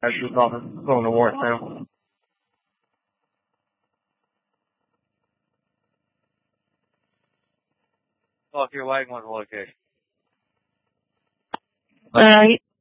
Casualties office going to Warrant now. Off your wagon on location. Alright.